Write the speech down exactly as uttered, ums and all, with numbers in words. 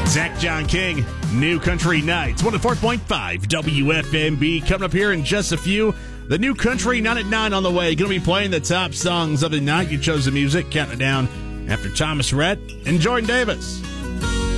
Zach John King, New Country Nights, one oh four point five W F M B. Coming up here in just a few. The New Country nine at nine on the way. Going to be playing the top songs of the night. You chose the music. Counting it down after Thomas Rhett and Jordan Davis.